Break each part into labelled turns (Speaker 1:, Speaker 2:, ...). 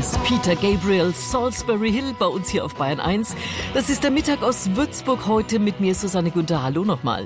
Speaker 1: Jazz. Peter Gabriel, Salisbury Hill bei uns hier auf Bayern 1. Das ist der Mittag aus Würzburg heute mit mir, Susanne Günther. Hallo nochmal.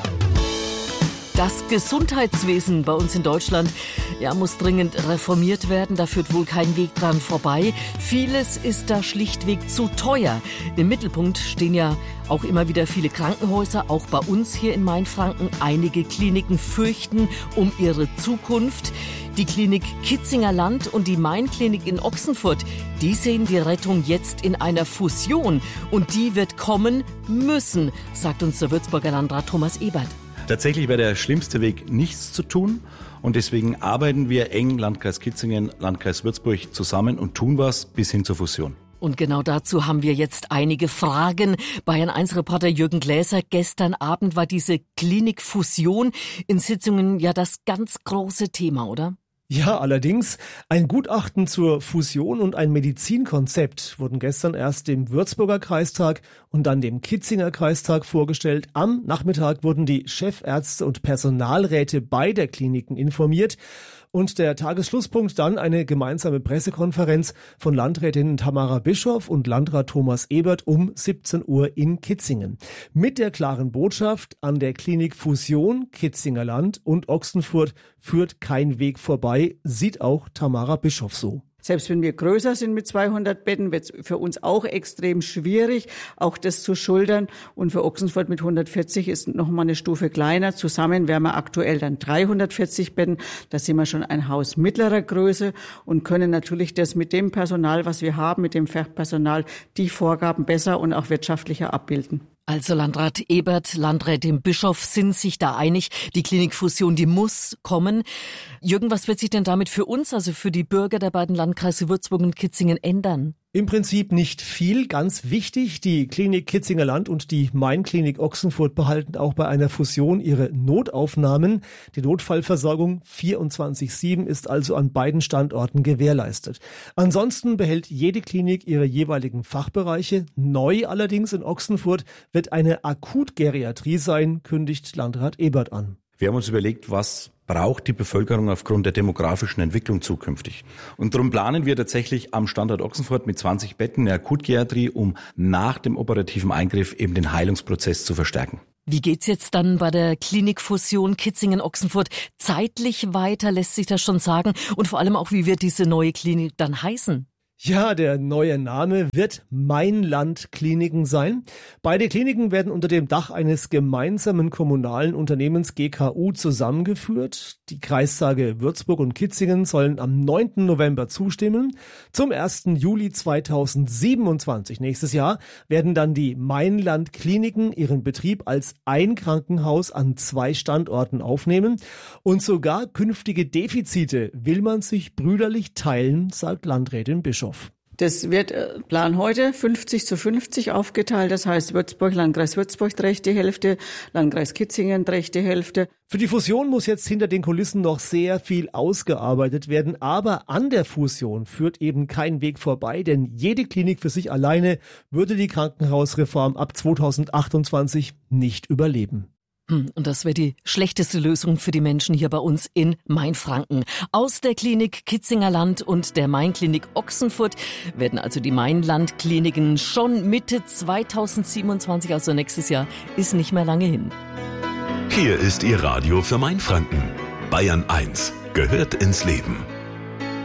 Speaker 1: Das Gesundheitswesen bei uns in Deutschland muss dringend reformiert werden. Da führt wohl kein Weg dran vorbei. Vieles ist da schlichtweg zu teuer. Im Mittelpunkt stehen ja auch immer wieder viele Krankenhäuser, auch bei uns hier in Mainfranken. Einige Kliniken fürchten um ihre Zukunft. Die Klinik Kitzinger Land und die Main-Klinik in Ochsenfurt, die sehen die Rettung jetzt in einer Fusion. Und die wird kommen müssen, sagt uns der Würzburger Landrat Thomas Ebert.
Speaker 2: Tatsächlich wäre der schlimmste Weg, nichts zu tun. Und deswegen arbeiten wir eng Landkreis Kitzingen, Landkreis Würzburg zusammen und tun was bis hin zur Fusion.
Speaker 1: Und genau dazu haben wir jetzt einige Fragen. Bayern-1-Reporter Jürgen Gläser, gestern Abend war diese Klinikfusion in Sitzungen ja das ganz große Thema, oder?
Speaker 3: Ja, allerdings. Ein Gutachten zur Fusion und ein Medizinkonzept wurden gestern erst dem Würzburger Kreistag und dann dem Kitzinger Kreistag vorgestellt. Am Nachmittag wurden die Chefärzte und Personalräte beider Kliniken informiert. Und der Tagesschlusspunkt dann eine gemeinsame Pressekonferenz von Landrätin Tamara Bischof und Landrat Thomas Ebert um 17 Uhr in Kitzingen. Mit der klaren Botschaft: An der Klinik Fusion Kitzinger Land und Ochsenfurt führt kein Weg vorbei, sieht auch Tamara Bischof so.
Speaker 4: Selbst wenn wir größer sind mit 200 Betten, wird es für uns auch extrem schwierig, auch das zu schultern. Und für Ochsenfurt mit 140 ist noch mal eine Stufe kleiner. Zusammen wären wir aktuell dann 340 Betten. Da sind wir schon ein Haus mittlerer Größe und können natürlich das mit dem Personal, was wir haben, mit dem Fachpersonal, die Vorgaben besser und auch wirtschaftlicher abbilden.
Speaker 1: Also Landrat Ebert, Landrätin Bischof sind sich da einig. Die Klinikfusion, die muss kommen. Jürgen, was wird sich denn damit für uns, also für die Bürger der beiden Landkreise Würzburg und Kitzingen ändern?
Speaker 3: Im Prinzip nicht viel. Ganz wichtig, die Klinik Kitzinger Land und die Main-Klinik Ochsenfurt behalten auch bei einer Fusion ihre Notaufnahmen. Die Notfallversorgung 24/7 ist also an beiden Standorten gewährleistet. Ansonsten behält jede Klinik ihre jeweiligen Fachbereiche. Neu allerdings in Ochsenfurt wird eine Akutgeriatrie sein, kündigt Landrat Ebert an.
Speaker 2: Wir haben uns überlegt, was braucht die Bevölkerung aufgrund der demografischen Entwicklung zukünftig. Und darum planen wir tatsächlich am Standort Ochsenfurt mit 20 Betten eine Akutgeriatrie, um nach dem operativen Eingriff eben den Heilungsprozess zu verstärken.
Speaker 1: Wie geht's jetzt dann bei der Klinikfusion Kitzingen-Ochsenfurt zeitlich weiter, lässt sich das schon sagen? Und vor allem auch, wie wird diese neue Klinik dann heißen?
Speaker 3: Ja, der neue Name wird Mein-Land Kliniken sein. Beide Kliniken werden unter dem Dach eines gemeinsamen kommunalen Unternehmens GKU zusammengeführt. Die Kreistage Würzburg und Kitzingen sollen am 9. November zustimmen. Zum 1. Juli 2027, nächstes Jahr, werden dann die Mein-Land Kliniken ihren Betrieb als ein Krankenhaus an 2 Standorten aufnehmen. Und sogar künftige Defizite will man sich brüderlich teilen, sagt Landrätin Bischof.
Speaker 4: Das wird Plan heute 50:50 aufgeteilt. Das heißt, Landkreis Würzburg trägt die Hälfte, Landkreis Kitzingen trägt die Hälfte.
Speaker 3: Für die Fusion muss jetzt hinter den Kulissen noch sehr viel ausgearbeitet werden. Aber an der Fusion führt eben kein Weg vorbei, denn jede Klinik für sich alleine würde die Krankenhausreform ab 2028 nicht überleben.
Speaker 1: Und das wäre die schlechteste Lösung für die Menschen hier bei uns in Mainfranken. Aus der Klinik Kitzinger Land und der Main-Klinik Ochsenfurt werden also die Main-Land-Kliniken schon Mitte 2027, also nächstes Jahr, ist nicht mehr lange hin.
Speaker 5: Hier ist Ihr Radio für Mainfranken. Bayern 1 gehört ins Leben.